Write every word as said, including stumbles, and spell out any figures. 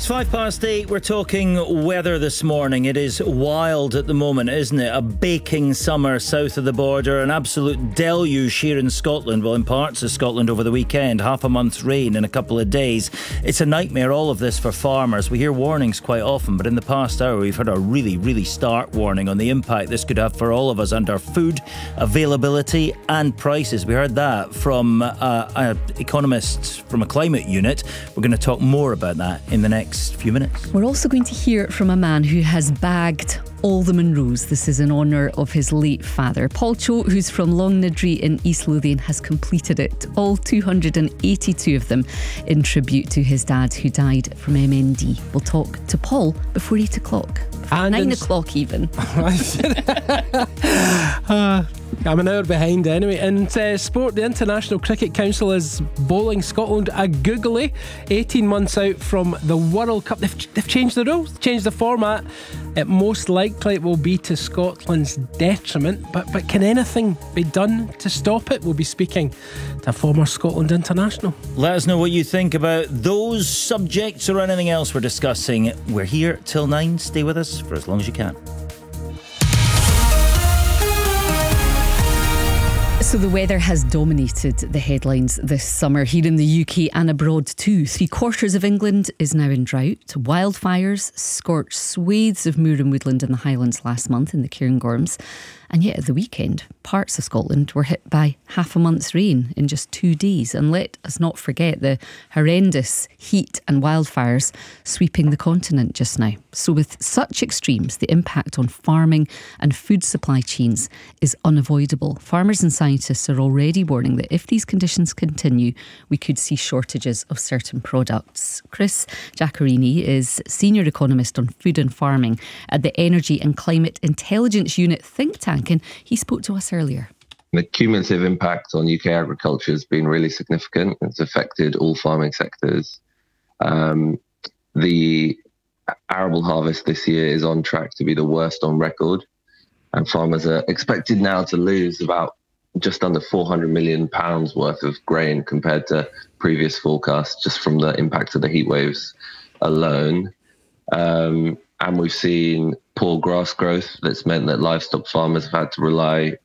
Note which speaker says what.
Speaker 1: It's five past eight. We're talking weather this morning. It is wild at the moment, isn't it? A baking summer south of the border, an absolute deluge here in Scotland. Well, in parts of Scotland over the weekend, half a month's rain in a couple of days. It's a nightmare, all of this, for farmers. We hear warnings quite often, but in the past hour we've had a really, really stark warning on the impact this could have for all of us under food availability and prices. We heard that from uh, an economist from a climate unit. We're going to talk more about that in the next few minutes.
Speaker 2: We're also going to hear from a man who has bagged all the Munros. This is in honour of his late father. Paul Cho, who's from Longnidree in East Lothian, has completed it. All two hundred eighty-two of them in tribute to his dad, who died from M N D. We'll talk to Paul before eight o'clock. And Nine ins- o'clock even.
Speaker 3: uh, I'm an hour behind anyway. And uh, sport, the International Cricket Council is bowling Scotland a googly. eighteen months out from the World Cup. They've, they've changed the rules, changed the format. It most likely will be to Scotland's detriment. But, but can anything be done to stop it? We'll be speaking to a former Scotland international.
Speaker 1: Let us know what you think about those subjects or anything else we're discussing. We're here till nine. Stay with us for as long as you can.
Speaker 2: So the weather has dominated the headlines this summer here in the U K and abroad too. Three quarters of England is now in drought. Wildfires scorched swathes of moor and woodland in the Highlands last month in the Cairngorms. And yet at the weekend, parts of Scotland were hit by half a month's rain in just two days. And let us not forget the horrendous heat and wildfires sweeping the continent just now. So with such extremes, the impact on farming and food supply chains is unavoidable. Farmers and scientists are already warning that if these conditions continue, we could see shortages of certain products. Chris Giacorini is Senior Economist on Food and Farming at the Energy and Climate Intelligence Unit think tank, and he spoke to us earlier.
Speaker 4: The cumulative impact on U K agriculture has been really significant. It's affected all farming sectors. Um, the arable harvest this year is on track to be the worst on record, and farmers are expected now to lose about just under four hundred million pounds worth of grain compared to previous forecasts, just from the impact of the heat waves alone. Um, and we've seen poor grass growth that's meant that livestock farmers have had to rely